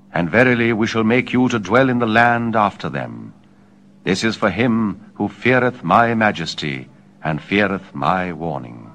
And verily we shall make you to dwell in the land after them. This is for him who feareth my majesty, and feareth my warning.